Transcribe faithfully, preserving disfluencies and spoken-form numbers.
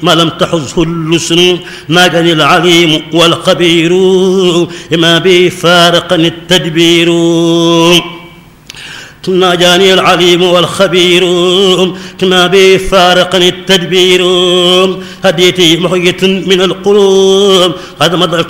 ما لم تحزه اللسن ناجني العليم والخبير ما به فارقني التدبير ناجاني العليم والخبير كما به فارقني التدبير هديتي محية من القلوب قد مضت